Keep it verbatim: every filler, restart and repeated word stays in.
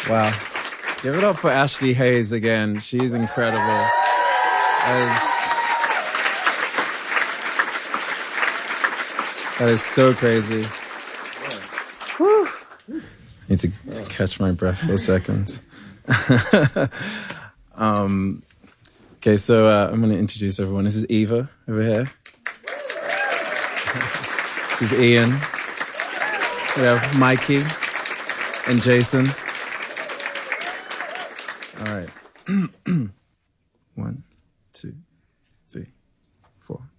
Wow. Give it up for Ashley Hayes again. She's incredible. As That is so crazy. Whew. I need to catch my breath for a second. um, okay, so uh, I'm going to introduce everyone. This is Eva over here. This is Ian. We have Mikey and Jason. All right. One, two, three, four.